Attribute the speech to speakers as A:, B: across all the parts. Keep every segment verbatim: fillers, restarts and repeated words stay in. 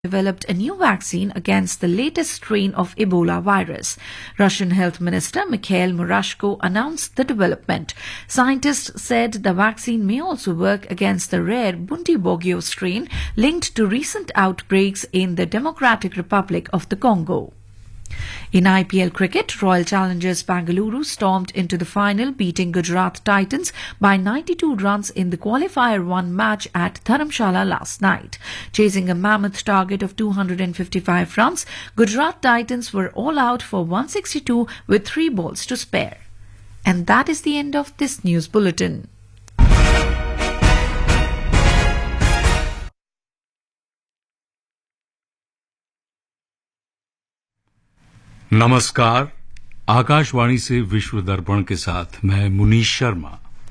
A: developed a new vaccine against the latest strain of Ebola virus. Russian Health Minister Mikhail Murashko announced the development. Scientists said the vaccine may also work against the rare Bundibugyo strain linked to recent outbreaks in the Democratic Republic of the Congo. In I P L cricket, Royal Challengers Bangalore stormed into the final, beating Gujarat Titans by ninety-two runs in the qualifier one match at Dharamshala last night. Chasing a mammoth target of two hundred fifty-five runs, Gujarat Titans were all out for one sixty-two with three balls to spare. And that is the end of this news bulletin.
B: नमस्कार। आकाशवाणी से विश्व दर्पण के साथ मैं मुनीश शर्मा।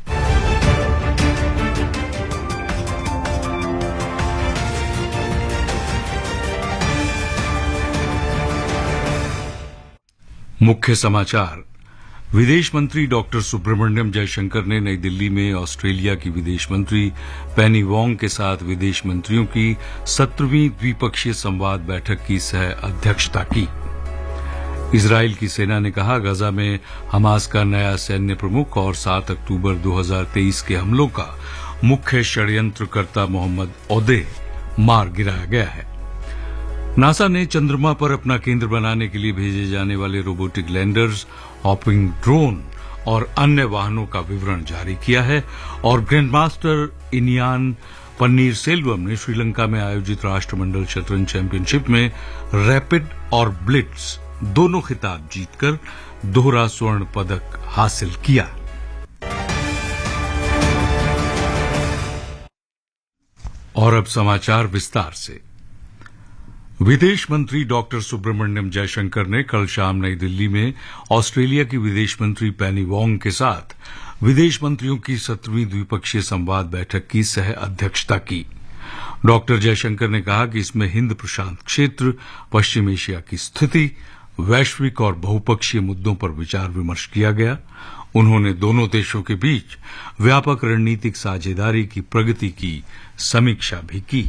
B: मुख्य समाचार। विदेश मंत्री डॉक्टर सुब्रमण्यम जयशंकर ने नई दिल्ली में ऑस्ट्रेलिया की विदेश मंत्री पेनी वोंग के साथ विदेश मंत्रियों की सत्रहवीं द्विपक्षीय संवाद बैठक की सह अध्यक्षता की। इजरायल की सेना ने कहा, गजा में हमास का नया सैन्य प्रमुख और सात अक्टूबर दो हज़ार तेईस के हमलों का मुख्य षड्यंत्रकर्ता मोहम्मद ओदेह मार गिराया गया है। नासा ने चंद्रमा पर अपना केंद्र बनाने के लिए भेजे जाने वाले रोबोटिक लैंडर्स, हॉपिंग ड्रोन और अन्य वाहनों का विवरण जारी किया है। और ग्रैंडमास्टर इनियान पन्नीर सेल्वम ने श्रीलंका में आयोजित राष्ट्रमंडल शतरंज चैंपियनशिप में रैपिड और ब्लिट्ज दोनों खिताब जीतकर दोहरा स्वर्ण पदक हासिल किया। और अब समाचार विस्तार से। विदेश मंत्री डॉक्टर सुब्रमण्यम जयशंकर ने कल शाम नई दिल्ली में ऑस्ट्रेलिया की विदेश मंत्री पेनी वोंग के साथ विदेश मंत्रियों की सत्रहवीं द्विपक्षीय संवाद बैठक की सह अध्यक्षता की। डॉक्टर जयशंकर ने कहा कि इसमें हिंद प्रशांत क्षेत्र, पश्चिम एशिया की स्थिति, वैश्विक और बहुपक्षीय मुद्दों पर विचार विमर्श किया गया। उन्होंने दोनों देशों के बीच व्यापक रणनीतिक साझेदारी की प्रगति की समीक्षा भी की।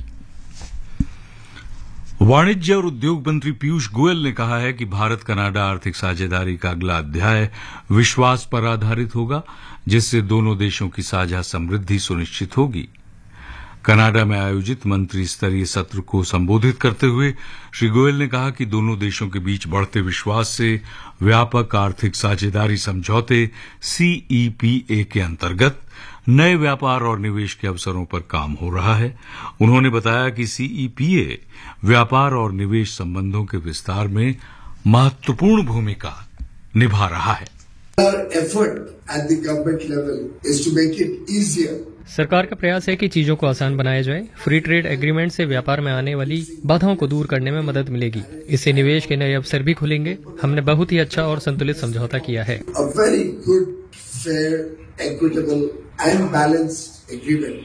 B: वाणिज्य और उद्योग मंत्री पीयूष गोयल ने कहा है कि भारत कनाडा आर्थिक साझेदारी का अगला अध्याय विश्वास पर आधारित होगा, जिससे दोनों देशों की साझा समृद्धि सुनिश्चित होगी। कनाडा में आयोजित मंत्री स्तरीय सत्र को संबोधित करते हुए श्री गोयल ने कहा कि दोनों देशों के बीच बढ़ते विश्वास से व्यापक आर्थिक साझेदारी समझौते सीईपीए के अंतर्गत नए व्यापार और निवेश के अवसरों पर काम हो रहा है। उन्होंने बताया कि सीईपीए व्यापार और निवेश संबंधों के विस्तार में महत्वपूर्ण भूमिका निभा रहा है।
C: सरकार का प्रयास है कि चीजों को आसान बनाया जाए। फ्री ट्रेड एग्रीमेंट से व्यापार में आने वाली बाधाओं को दूर करने में मदद मिलेगी। इससे निवेश के नए अवसर भी खुलेंगे। हमने बहुत ही अच्छा और संतुलित समझौता किया है।
D: A very good, fair, equitable and balanced agreement.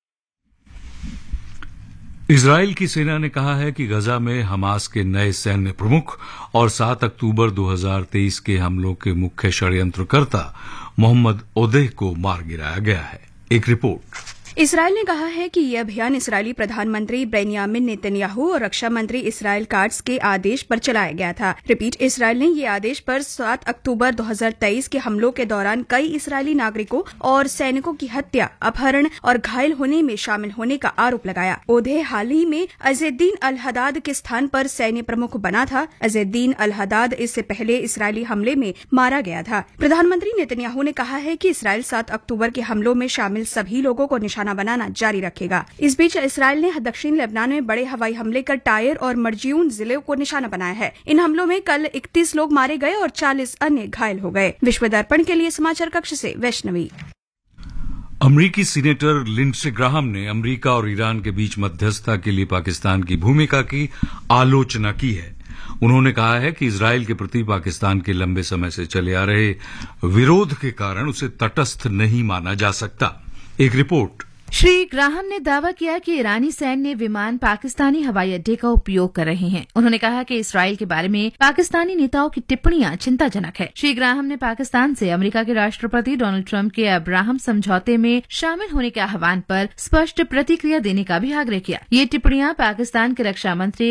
B: Israel की सेना ने कहा है कि गजा में हमास के नए सैन्य प्रमुख और सात अक्टूबर दो हज़ार तेईस के हमलों के मुख्य षड्यंत्रकर्ता मोहम्मद ओदेह को मार गिराया गया है। एक रिपोर्ट।
E: इसराइल ने कहा है कि ये अभियान इसराइली प्रधानमंत्री बेन्यामिन नेतन्याहू और रक्षा मंत्री इसराइल काट्स के आदेश पर चलाया गया था। रिपीट, इसराइल ने ये आदेश पर सात अक्टूबर दो हज़ार तेईस के हमलों के दौरान कई इसराइली नागरिकों और सैनिकों की हत्या, अपहरण और घायल होने में शामिल होने का आरोप लगाया। ओदेह हाल ही में अज़ेद्दीन अल हदाद के स्थान पर सैन्य प्रमुख बना था। अज़ेद्दीन अल हदाद इससे पहले इसराइली हमले में मारा गया था। प्रधानमंत्री नेतन्याहू ने कहा है कि इसराइल सात अक्टूबर के हमलों में शामिल सभी लोगों को निशाना बनाना जारी रखेगा। इस बीच इसराइल ने दक्षिण लेबनान में बड़े हवाई हमले कर टायर और मर्जियून जिले को निशाना बनाया है। इन हमलों में कल इकतीस लोग मारे गए और चालीस अन्य घायल हो गए। विश्व दर्पण के लिए समाचार कक्ष से वैष्णवी।
B: अमरीकी सीनेटर लिंडसे ग्राहम ने अमरीका और ईरान के बीच मध्यस्थता के लिए पाकिस्तान की भूमिका की आलोचना की है। उन्होंने कहा है कि इजरायल के प्रति पाकिस्तान के लंबे समय से चले आ रहे विरोध के कारण उसे तटस्थ नहीं माना जा सकता। एक रिपोर्ट।
F: श्री ग्राहम ने दावा किया कि ईरानी सैन्य विमान पाकिस्तानी हवाई अड्डे का उपयोग कर रहे हैं। उन्होंने कहा कि इसराइल के बारे में पाकिस्तानी नेताओं की टिप्पणियां चिंताजनक है। श्री ग्राहम ने पाकिस्तान से अमेरिका के राष्ट्रपति डोनाल्ड ट्रंप के अब्राहम समझौते में शामिल होने के आह्वान पर स्पष्ट प्रतिक्रिया देने का भी आग्रह किया। ये टिप्पणियां पाकिस्तान के रक्षा मंत्री